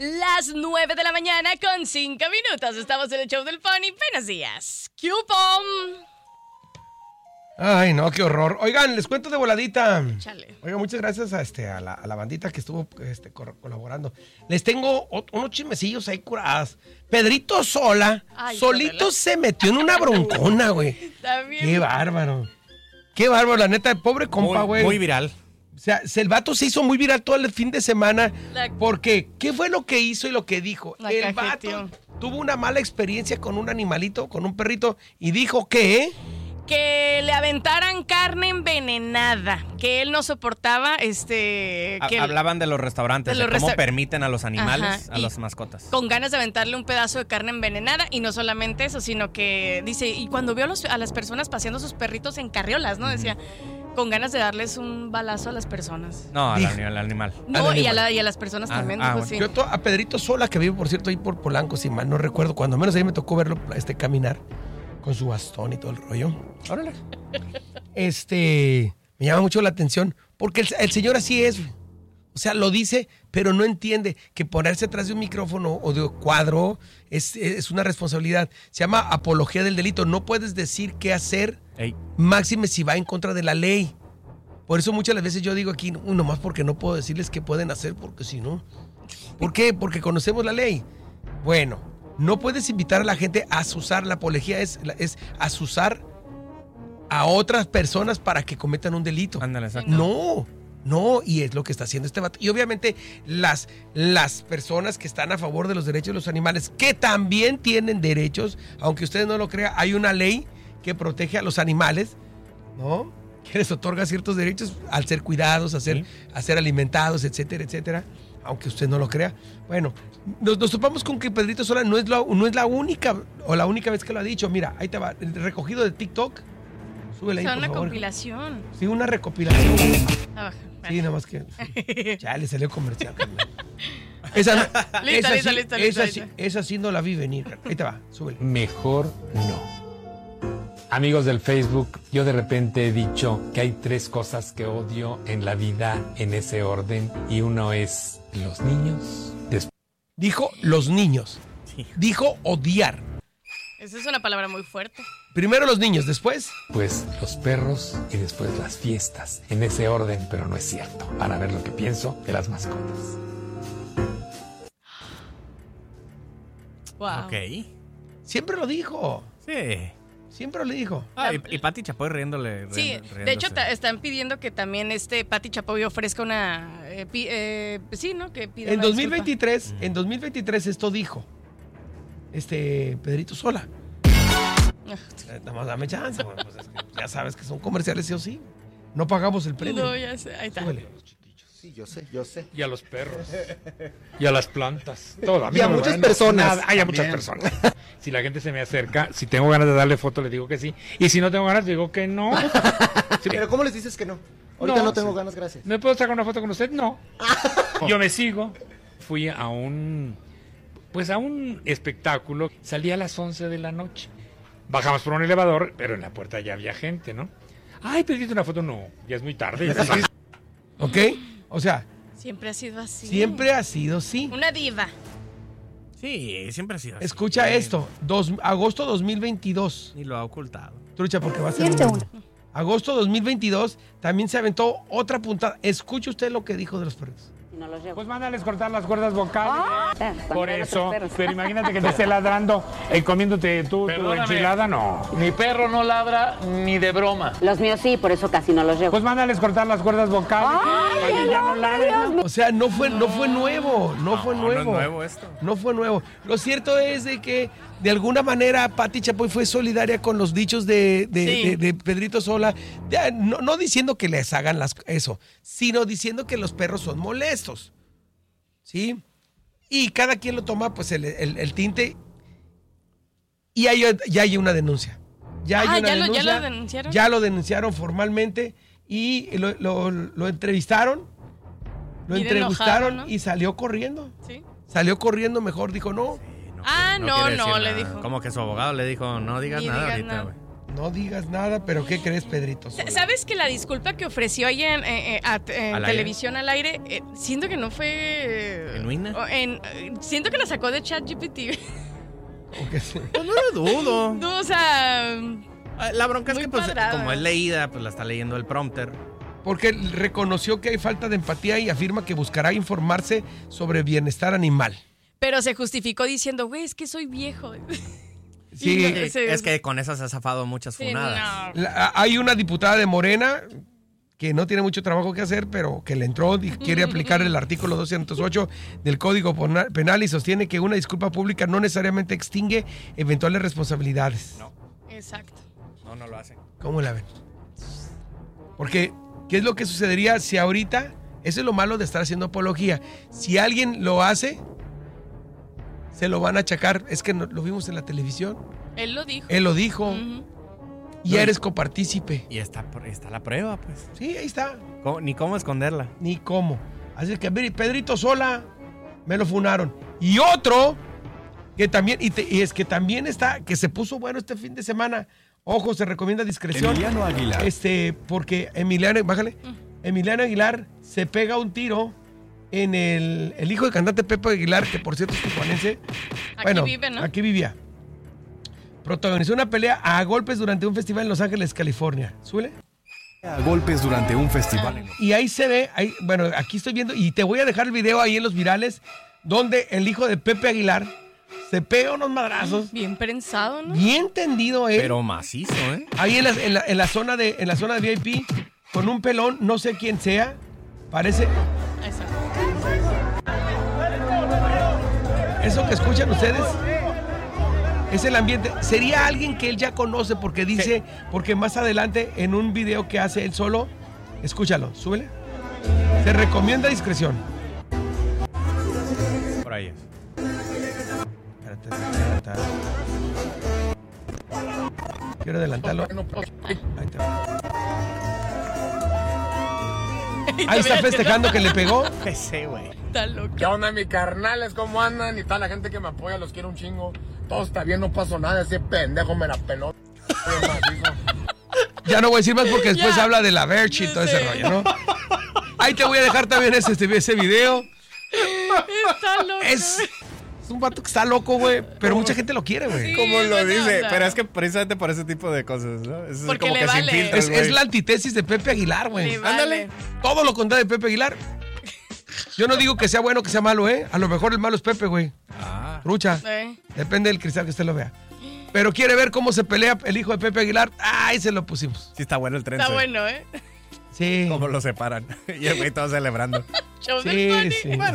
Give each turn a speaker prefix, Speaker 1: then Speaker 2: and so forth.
Speaker 1: Las 9 de la mañana con 5 minutos. Estamos en el show del Pony. Buenos días. ¡Cupom!
Speaker 2: Ay, no, qué horror. Oigan, les cuento de voladita.
Speaker 1: Chale.
Speaker 2: Oigan, muchas gracias a la bandita que estuvo colaborando. Les tengo unos chismecillos ahí curadas. Pedrito Sola, solito se metió en una broncona, güey.
Speaker 1: Está bien.
Speaker 2: Qué bárbaro. Qué bárbaro, la neta, pobre compa, güey.
Speaker 3: Muy viral.
Speaker 2: O sea, el vato se hizo muy viral todo el fin de semana. Porque, ¿qué fue lo que hizo y lo que dijo? El vato tuvo una mala experiencia con un animalito, con un perrito, y dijo que
Speaker 1: le aventaran carne envenenada, que él no soportaba,
Speaker 3: Hablaban de los restaurantes, de cómo permiten a los animales, a las mascotas.
Speaker 1: Con ganas de aventarle un pedazo de carne envenenada, y no solamente eso, sino que dice, y cuando vio a las personas paseando sus perritos en carriolas, ¿no? Decía, con ganas de darles un balazo a las personas.
Speaker 3: No, al animal.
Speaker 1: No, y a las personas también. Dijo,
Speaker 2: bueno.
Speaker 1: sí.
Speaker 2: Yo a Pedrito Sola, que vive, por cierto, ahí por Polanco, si mal no recuerdo, cuando menos ahí me tocó verlo caminar con su bastón y todo el rollo. Órale. Me llama mucho la atención, porque el señor así es. O sea, lo dice, pero no entiende que ponerse atrás de un micrófono o de un cuadro es una responsabilidad. Se llama apología del delito. No puedes decir qué hacer, máxime si va en contra de la ley. Por eso muchas las veces yo digo aquí, nomás porque no puedo decirles qué pueden hacer, porque si no. ¿Por qué? Porque conocemos la ley. Bueno, no puedes invitar a la gente a azuzar. La apología es azuzar a otras personas para que cometan un delito.
Speaker 3: Ándale, exacto.
Speaker 2: No, y es lo que está haciendo este vato. Y obviamente las personas que están a favor de los derechos de los animales, que también tienen derechos, aunque ustedes no lo crean, hay una ley que protege a los animales, ¿no? Que les otorga ciertos derechos al ser cuidados, a ser alimentados, etcétera, etcétera. Aunque usted no lo crea. Bueno, nos topamos con que Pedrito Sola no es la única vez que lo ha dicho. Mira, ahí te va, el recogido de TikTok. Súbele ahí, por favor.
Speaker 1: Una compilación.
Speaker 2: Sí, una recopilación.
Speaker 1: Abajo.
Speaker 2: Sí, nada más que. Sí. Ya le salió comercial. Esa sí no la vi venir. Ahí te va, súbele.
Speaker 4: Mejor no. Amigos del Facebook, yo de repente he dicho que hay 3 cosas que odio en la vida en ese orden, y uno es los niños.
Speaker 2: Dijo los niños. Sí. Dijo odiar.
Speaker 1: Esa es una palabra muy fuerte.
Speaker 2: Primero los niños, después
Speaker 4: pues los perros y después las fiestas. En ese orden, pero no es cierto. Para ver lo que pienso de las mascotas.
Speaker 1: Wow.
Speaker 3: Ok.
Speaker 2: Siempre lo dijo.
Speaker 3: Sí.
Speaker 2: Siempre lo dijo.
Speaker 3: Y Pati Chapoy riéndole.
Speaker 1: Sí, de hecho están pidiendo que también Pati Chapoy ofrezca una... sí, ¿no? Que pida
Speaker 2: en 2023 esto dijo Pedrito Sola. Nada más dame chance. Bueno, pues ya sabes que son comerciales sí o sí. No pagamos el premio.
Speaker 1: No, ya sé. Ahí está.
Speaker 2: Súbele.
Speaker 5: Sí, yo sé.
Speaker 4: Y a los perros. Y a las plantas. Todo.
Speaker 5: Y a muchas personas.
Speaker 4: Hay a muchas personas. Si la gente se me acerca, si tengo ganas de darle foto, le digo que sí. Y si no tengo ganas, digo que no.
Speaker 5: Sí, pero ¿cómo les dices que no? Ahorita no tengo ganas, gracias.
Speaker 4: ¿Me puedo sacar una foto con usted? No. Yo me sigo. Fui a un espectáculo. Salí a las 11 de la noche. Bajamos por un elevador, pero en la puerta ya había gente, ¿no? Ay, ¿pediste una foto? No, ya es muy tarde.
Speaker 2: ¿Ok? O sea...
Speaker 1: Siempre ha sido así.
Speaker 2: Siempre ha sido así.
Speaker 1: Una diva.
Speaker 3: Sí, siempre ha sido así.
Speaker 2: Escucha esto. Agosto 2022.
Speaker 3: Ni lo ha ocultado.
Speaker 2: Trucha, porque va a ser... Agosto 2022 también se aventó otra puntada. Escuche usted lo que dijo de los perros.
Speaker 6: No los llevo.
Speaker 4: Pues mándales cortar las cuerdas vocales. Por eso. Pero imagínate que te esté ladrando y comiéndote tu enchilada, no.
Speaker 7: Mi perro no ladra ni de broma.
Speaker 6: Los míos sí, por eso casi no los llevo.
Speaker 4: Pues mándales cortar las cuerdas vocales.
Speaker 6: Ay, ya no ladran.
Speaker 2: O sea, no fue nuevo. No fue nuevo.
Speaker 3: No es nuevo esto.
Speaker 2: No fue nuevo. Lo cierto es de que de alguna manera Pati Chapoy fue solidaria con los dichos de Pedrito Sola. No diciendo que les hagan eso, sino diciendo que los perros son molestos. ¿Sí? Y cada quien lo toma, pues, el tinte. Y ya hay una denuncia. ¿Ya lo denunciaron? Ya lo denunciaron formalmente y lo entrevistaron. Lo entrevistaron, ¿no? Y salió corriendo. ¿Sí? Salió corriendo, mejor dijo no.
Speaker 1: No, le dijo.
Speaker 3: Como que su abogado le dijo, no digas nada ahorita, güey.
Speaker 2: No digas nada, pero ¿qué crees, Pedrito Sola?
Speaker 1: ¿Sabes que la disculpa que ofreció ahí en televisión al aire, siento que no fue...
Speaker 3: ¿Genuina?
Speaker 1: Siento que la sacó de ChatGPT.
Speaker 3: Pues no lo dudo.
Speaker 1: No, o sea...
Speaker 3: La bronca es que, pues,
Speaker 1: cuadrada.
Speaker 3: como es leída, pues la está leyendo el prompter.
Speaker 2: Porque reconoció que hay falta de empatía y afirma que buscará informarse sobre bienestar animal.
Speaker 1: Pero se justificó diciendo, güey, es que soy viejo.
Speaker 2: Sí,
Speaker 3: Es que con eso se ha zafado muchas funadas.
Speaker 1: No.
Speaker 2: Hay una diputada de Morena que no tiene mucho trabajo que hacer, pero que le entró y quiere aplicar el artículo 208 del Código Penal y sostiene que una disculpa pública no necesariamente extingue eventuales responsabilidades.
Speaker 3: No.
Speaker 1: Exacto.
Speaker 3: No lo hace.
Speaker 2: ¿Cómo la ven? Porque, ¿qué es lo que sucedería si ahorita, eso es lo malo de estar haciendo apología, si alguien lo hace, se lo van a achacar? Es que lo vimos en la televisión.
Speaker 1: Él lo dijo.
Speaker 2: Él lo dijo.
Speaker 1: Uh-huh.
Speaker 2: Y eres copartícipe.
Speaker 3: Y está la prueba, pues.
Speaker 2: Sí, ahí está.
Speaker 3: Ni cómo esconderla.
Speaker 2: Ni cómo. Así que Pedrito Sola me lo funaron. Y otro que también, y es que también está, que se puso bueno este fin de semana. Ojo, se recomienda discreción.
Speaker 8: Emiliano Aguilar.
Speaker 2: Porque Emiliano Aguilar se pega un tiro en el hijo del cantante Pepe Aguilar, que por cierto es tijuanense.
Speaker 1: Aquí vive, ¿no?
Speaker 2: Aquí vivía. Protagonizó una pelea a golpes durante un festival en Los Ángeles, California. ¿Suele?
Speaker 8: A golpes durante un festival.
Speaker 2: Y ahí se ve, aquí estoy viendo, y te voy a dejar el video ahí en los virales, donde el hijo de Pepe Aguilar se pega unos madrazos.
Speaker 1: Bien prensado, ¿no?
Speaker 2: Bien tendido él.
Speaker 3: Pero macizo, ¿eh?
Speaker 2: Ahí en la zona de VIP, con un pelón, no sé quién sea, parece... Eso que escuchan ustedes es el ambiente. Sería alguien que él ya conoce porque dice, porque más adelante en un video que hace él solo, escúchalo, súbele. Se recomienda discreción.
Speaker 3: Por ahí es.
Speaker 2: Espérate. Quiero adelantarlo. Ahí está. Ahí está festejando que le pegó.
Speaker 3: Ese, güey.
Speaker 1: Está loco.
Speaker 9: ¿Qué onda, mi carnales? ¿Cómo andan? Y tal la gente que me apoya, los quiero un chingo. Todo está bien, no pasó nada. Ese pendejo me la peló.
Speaker 2: Ya no voy a decir más porque después habla de la Verge y todo ese rollo, ¿no? Ahí te voy a dejar también ese video.
Speaker 1: Está loco.
Speaker 2: Es un vato que está loco, güey. Pero mucha gente lo quiere, güey.
Speaker 1: Sí,
Speaker 3: ¿Cómo lo dice?
Speaker 1: onda.
Speaker 3: Pero es que precisamente por ese tipo de cosas, ¿no? Es
Speaker 1: Porque
Speaker 3: como
Speaker 1: le
Speaker 3: que
Speaker 1: vale.
Speaker 3: sin filtros, güey.
Speaker 2: Es la antítesis de Pepe Aguilar, güey.
Speaker 1: Le vale.
Speaker 2: Ándale. Todo lo contrario de Pepe Aguilar. Yo no digo que sea bueno o que sea malo, ¿eh? A lo mejor el malo es Pepe, güey. Trucha. Depende del cristal que usted lo vea. Pero quiere ver cómo se pelea el hijo de Pepe Aguilar. ¡Ay, se lo pusimos!
Speaker 3: Sí, está bueno el tren.
Speaker 1: Está bueno, ¿eh?
Speaker 2: Sí.
Speaker 3: Cómo lo separan. Y el güey todo celebrando.
Speaker 1: Show del Bunny.
Speaker 2: Sí.